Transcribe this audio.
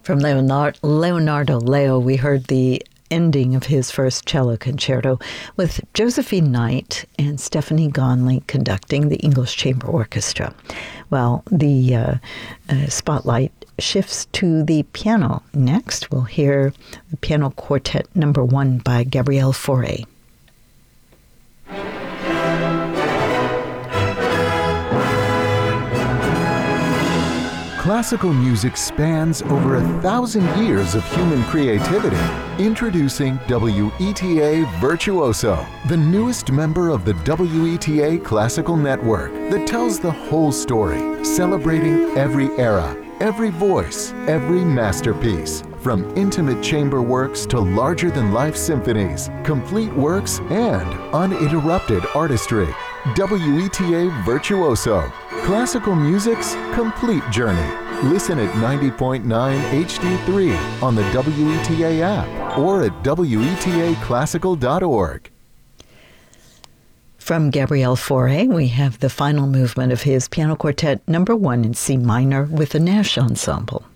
From Leonardo Leo, we heard the ending of his first cello concerto with Josephine Knight and Stephanie Gonley conducting the English Chamber Orchestra. Well, the spotlight shifts to the piano. Next, we'll hear the Piano Quartet No. 1 by Gabriel Fauré. Classical music spans over 1,000 years of human creativity. Introducing WETA Virtuoso, the newest member of the WETA Classical Network that tells the whole story, celebrating every era, every voice, every masterpiece. From intimate chamber works to larger-than-life symphonies, complete works, and uninterrupted artistry. WETA Virtuoso, classical music's complete journey. Listen at 90.9 HD3 on the WETA app or at wetaclassical.org. From Gabriel Fauré, we have the final movement of his Piano Quartet No. 1 in C minor with the Nash Ensemble.